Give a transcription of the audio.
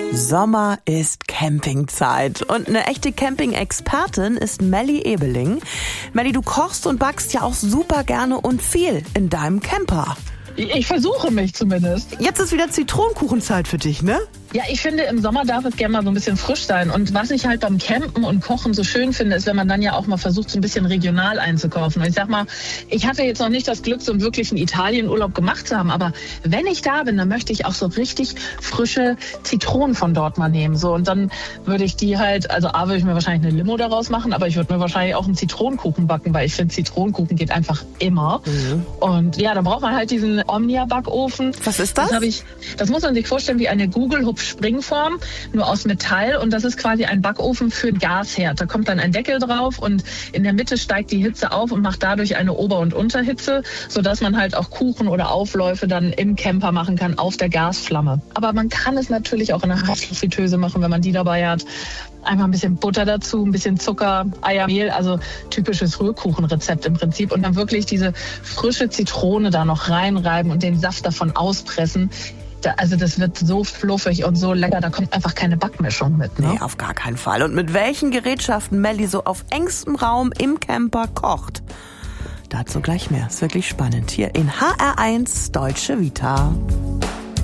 Sommer ist Campingzeit und eine echte Camping-Expertin ist Melli Ebeling. Melli, du kochst und backst ja auch super gerne und viel in deinem Camper. Ich versuche mich zumindest. Jetzt ist wieder Zitronenkuchenzeit für dich, ne? Ja, ich finde, im Sommer darf es gerne mal so ein bisschen frisch sein. Und was ich halt beim Campen und Kochen so schön finde, ist, wenn man dann ja auch mal versucht, so ein bisschen regional einzukaufen. Und ich sag mal, ich hatte jetzt noch nicht das Glück, so einen wirklichen Italienurlaub gemacht zu haben. Aber wenn ich da bin, dann möchte ich auch so richtig frische Zitronen von dort mal nehmen. So, und dann würde ich die halt, also A, würde ich mir wahrscheinlich eine Limo daraus machen, aber ich würde mir wahrscheinlich auch einen Zitronenkuchen backen, weil ich finde, Zitronenkuchen geht einfach immer. Und ja, da braucht man halt diesen Omnia-Backofen. Was ist das? Das muss man sich vorstellen wie eine Google-Hub-Springform, nur aus Metall. Und das ist quasi ein Backofen für Gasherd. Da kommt dann ein Deckel drauf und in der Mitte steigt die Hitze auf und macht dadurch eine Ober- und Unterhitze, sodass man halt auch Kuchen oder Aufläufe dann im Camper machen kann auf der Gasflamme. Aber man kann es natürlich auch in einer Heißluftfritteuse machen, wenn man die dabei hat. Einfach ein bisschen Butter dazu, ein bisschen Zucker, Eier, Mehl, also typisches Rührkuchenrezept im Prinzip. Und dann wirklich diese frische Zitrone da noch reinreiben und den Saft davon auspressen. Also das wird so fluffig und so lecker, da kommt einfach keine Backmischung mit. Ne? Nee, auf gar keinen Fall. Und mit welchen Gerätschaften Melli so auf engstem Raum im Camper kocht? Dazu gleich mehr. Ist wirklich spannend. Hier in HR1 Deutsche Vita.